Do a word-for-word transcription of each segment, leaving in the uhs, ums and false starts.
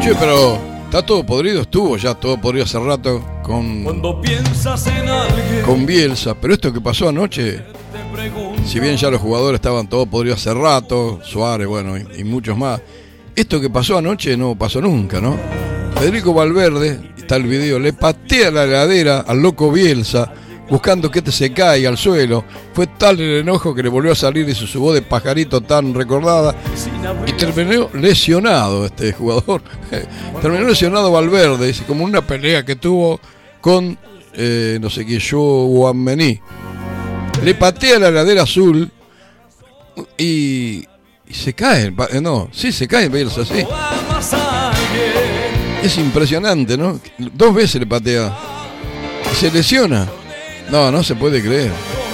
Che, pero está todo podrido, estuvo ya todo podrido hace rato con, Cuando piensas en alguien, con Bielsa. Pero esto que pasó anoche, si bien ya los jugadores estaban todos podridos hace rato, Suárez, bueno, y, y muchos más, esto que pasó anoche no pasó nunca, ¿no? Federico Valverde, está el video, le patea la heladera al loco Bielsa, buscando que este se caiga al suelo. Fue tal el enojo que le volvió a salir de su voz de pajarito tan recordada y terminó lesionado este jugador. Terminó lesionado Valverde, dice, como una pelea que tuvo con, eh, no sé qué, Chouameni. Le patea la heladera azul y, y se cae. No, sí, se cae Bielsa, sí. Es impresionante, ¿no? Dos veces le patea y se lesiona. No, no se puede creer.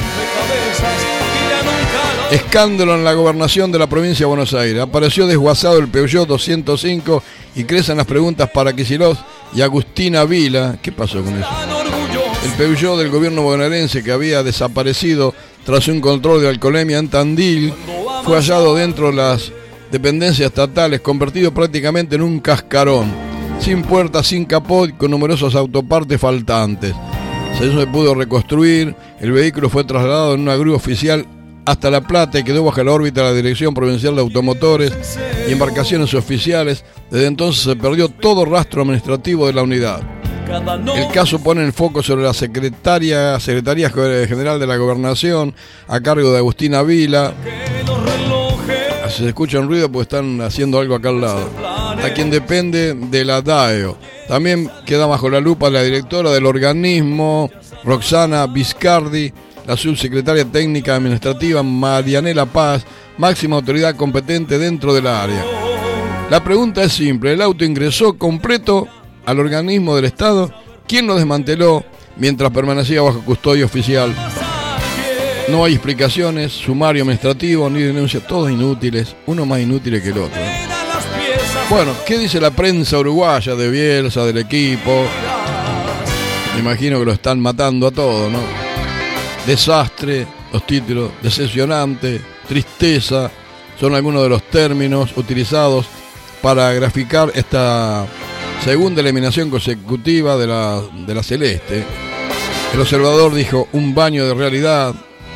Escándalo en la gobernación de la provincia de Buenos Aires. Apareció desguazado el Peugeot doscientos cinco y crecen las preguntas para Kicillof y Agustina Vila. ¿Qué pasó con eso? El Peugeot del gobierno bonaerense, que había desaparecido tras un control de alcoholemia en Tandil, fue hallado dentro de las dependencias estatales, convertido prácticamente en un cascarón, sin puertas, sin capó y con numerosos autopartes faltantes. Eso se pudo reconstruir. El vehículo fue trasladado en una grúa oficial hasta La Plata y quedó bajo la órbita de la Dirección Provincial de Automotores y Embarcaciones Oficiales. Desde entonces se perdió todo rastro administrativo de la unidad. El caso pone el foco sobre la secretaria, Secretaría General de la Gobernación, a cargo de Agustina Vila. Se escucha un ruido porque están haciendo algo acá al lado. A quien depende de la D A E O. También queda bajo la lupa la directora del organismo, Roxana Viscardi, la subsecretaria técnica administrativa, Marianela Paz, máxima autoridad competente dentro del área. La pregunta es simple: ¿el auto ingresó completo al organismo del Estado? ¿Quién lo desmanteló mientras permanecía bajo custodia oficial? No hay explicaciones, sumario administrativo ni denuncia, todos inútiles, uno más inútil que el otro, ¿no? Bueno, ¿qué dice la prensa uruguaya de Bielsa, del equipo? Me imagino que lo están matando a todos, ¿no? Desastre, los títulos, decepcionante, tristeza, son algunos de los términos utilizados para graficar esta segunda eliminación consecutiva de la, de la Celeste. El observador dijo: un baño de realidad.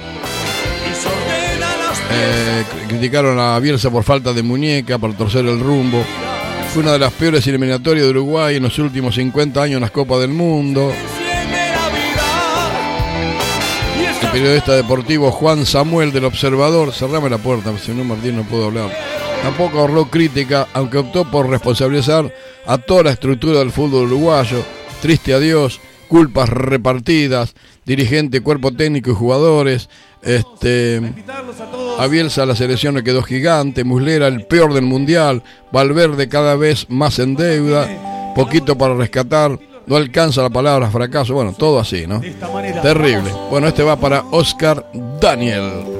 Eh, criticaron a Bielsa por falta de muñeca, por torcer el rumbo. Fue una de las peores eliminatorias de Uruguay en los últimos cincuenta años en las Copas del Mundo. El periodista deportivo Juan Samuel del Observador, cerrame la puerta, si no Martín no puedo hablar, tampoco ahorró crítica, aunque optó por responsabilizar a toda la estructura del fútbol uruguayo. Triste adiós, culpas repartidas, dirigente, cuerpo técnico y jugadores. Este, a Bielsa la selección le quedó gigante, Muslera el peor del mundial, Valverde cada vez más en deuda, poquito para rescatar, no alcanza la palabra fracaso, bueno, todo así, ¿no? Terrible. Bueno, este va para Oscar Daniel.